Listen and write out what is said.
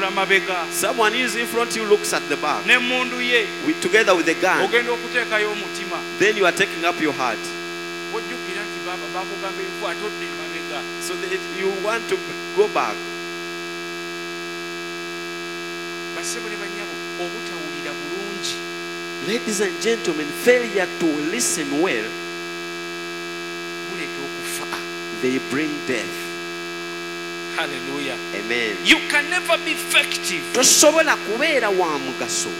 atunula mabega. Someone is in front, you looks at the back. N'emmundu ye. Together with the gun. Ogenda okuteekayo omutima. Then you are taking up your heart. Ojjukira nti baba bakugamba ebifu atodde mabega. So that you want to go back. Bassebo ne bannyabo obutawulira bulungi. Ladies and gentlemen, failure to listen well, buleeta okufa. they bring death. Hallelujah. Amen. You can never be effective. Tosobola kubeera wa mugaso